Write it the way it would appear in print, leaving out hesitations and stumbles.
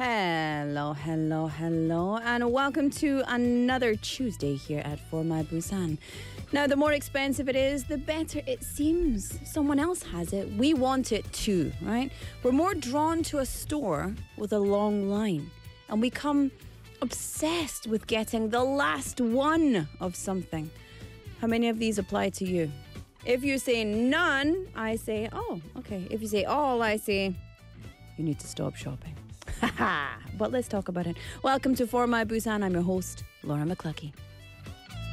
Hello, hello, hello, and welcome to another Tuesday here at For My Busan. Now, the more expensive it is, the better it seems. Someone else has it. We want it too, right? We're more drawn to a store with a long line, and we become obsessed with getting the last one of something. How many of these apply to you? If you say none, I say, oh, okay. If you say all, I say, you need to stop shopping. But let's talk about it. Welcome to For My Busan. I'm your host, Laura McCluskey.